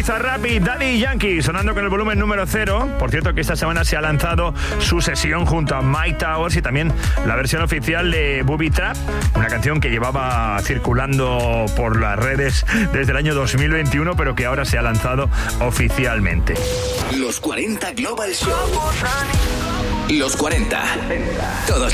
Bizarrap y Daddy Yankee sonando con el volumen número 0. Por cierto que esta semana se ha lanzado su sesión junto a Mike Towers y también la versión oficial de Booby Trap, una canción que llevaba circulando por las redes desde el año 2021, pero que ahora se ha lanzado oficialmente. Los 40 Global Show. Los 40. Todos